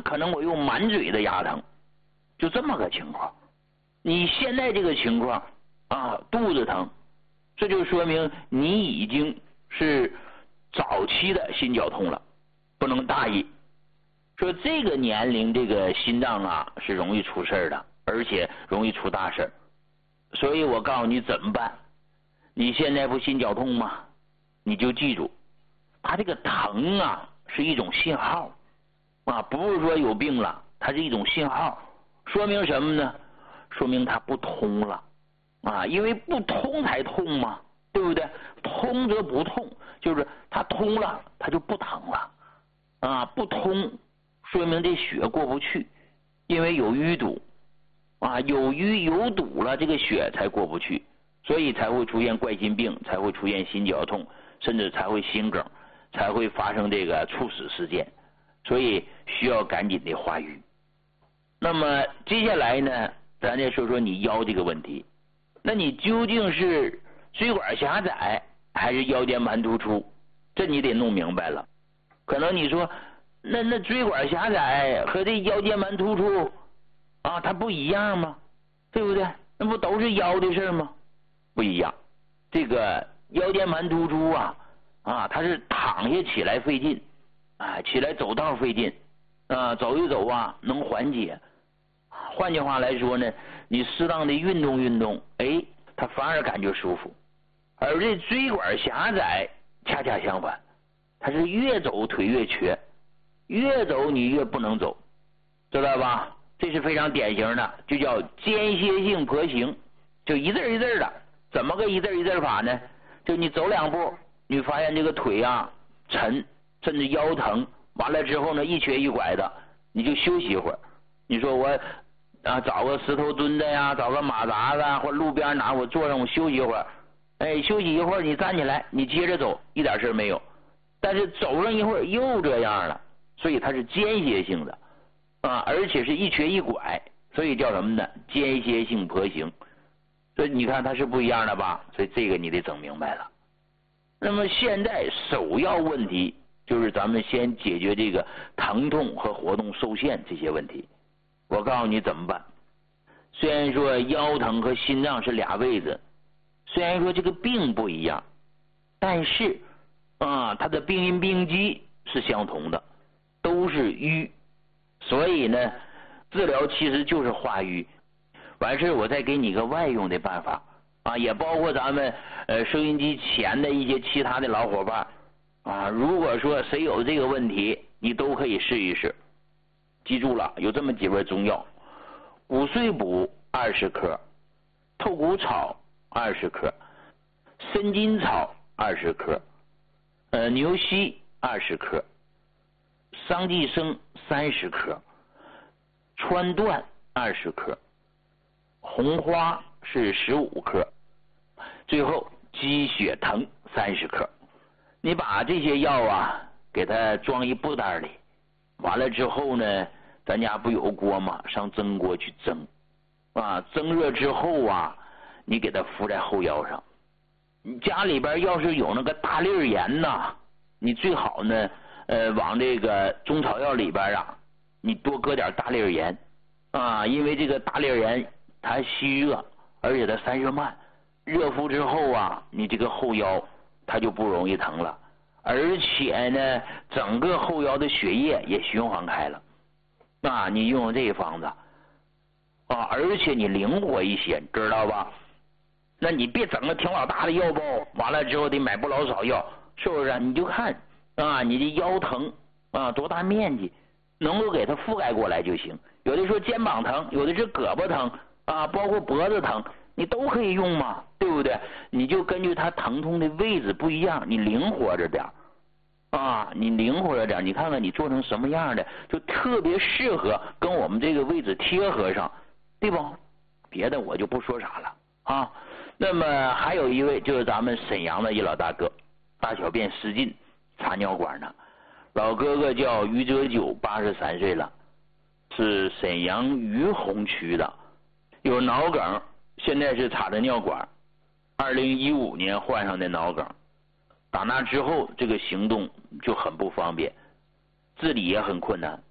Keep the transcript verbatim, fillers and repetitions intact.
可能我有满嘴的牙疼，就这么个情况。你现在这个情况啊，肚子疼，这就说明你已经是早期的心绞痛了，不能大意。说这个年龄这个心脏啊是容易出事的，而且容易出大事。所以我告诉你怎么办。你现在不心绞痛吗？你就记住，它这个疼啊是一种信号啊，不是说有病了，它是一种信号，说明什么呢？说明它不通了啊，因为不通才痛嘛，对不对？通则不痛，就是它通了，它就不疼了啊，不通说明这血过不去，因为有淤堵啊，有淤有堵了，这个血才过不去，所以才会出现冠心病，才会出现心绞痛，甚至才会心梗，才会发生这个猝死事件，所以需要赶紧的化瘀。那么接下来呢，咱再说说你腰这个问题。那你究竟是椎管狭窄还是腰间盘突出？这你得弄明白了。可能你说，那那椎管狭窄和这腰间盘突出啊，它不一样吗？对不对？那不都是腰的事吗？不一样。这个腰间盘突出啊啊，它是躺下起来费劲啊，起来走道费劲啊，走一走啊能缓解。换句话来说呢，你适当的运动运动，哎，它反而感觉舒服。而这椎管狭窄恰恰相反，它是越走腿越瘸，越走你越不能走，知道吧？这是非常典型的，就叫间歇性跛行，就一字一字的。怎么个一字一字法呢？就你走两步，你发现这个腿啊沉，甚至腰疼，完了之后呢一瘸一拐的，你就休息一会儿。你说我啊找个石头墩子呀，找个马扎子啊，或路边哪我坐上我休息一会儿，哎，休息一会儿你站起来，你接着走，一点事没有。但是走上一会儿又这样了，所以它是间歇性的啊，而且是一瘸一拐，所以叫什么呢？间歇性跛行。所以你看它是不一样的吧？所以这个你得整明白了。那么现在首要问题就是咱们先解决这个疼痛和活动受限这些问题。我告诉你怎么办。虽然说腰疼和心脏是俩位置，虽然说这个病不一样，但是啊，它的病因病机是相同的，都是瘀。所以呢，治疗其实就是化瘀。完事我再给你个外用的办法啊，也包括咱们呃收音机前的一些其他的老伙伴啊，如果说谁有这个问题，你都可以试一试。记住了，有这么几味中药：骨碎补二十克，透骨草二十克，参筋草二十克，呃牛膝二十克，桑寄生三十克，川椴二十克，红花是十五克，最后鸡血藤三十克。你把这些药啊给它装一布袋里，完了之后呢，咱家不有锅吗？上蒸锅去蒸啊，蒸热之后啊，你给它敷在后腰上。你家里边要是有那个大粒盐呐，你最好呢呃往这个中草药里边啊，你多搁点大粒盐啊，因为这个大粒盐它吸热，而且它散热慢，热敷之后啊，你这个后腰它就不容易疼了，而且呢整个后腰的血液也循环开了啊，你用这个方子啊，而且你灵活一些，知道吧？那你别整个挺老大的药包，完了之后得买不老少药，是不是？你就看啊，你的腰疼啊多大面积，能够给它覆盖过来就行。有的说肩膀疼，有的是胳膊疼啊，包括脖子疼，你都可以用嘛，对不对？你就根据它疼痛的位置不一样，你灵活着点啊，你灵活着点，你看看你做成什么样的，就特别适合跟我们这个位置贴合上，对不？别的我就不说啥了啊。那么还有一位就是咱们沈阳的一老大哥，大小便失禁，插尿管呢。老哥哥叫于哲九，八十三岁了，是沈阳于洪区的，有脑梗，现在是插着尿管，二零一五年患上的脑梗，打那之后这个行动就很不方便，自理也很困难，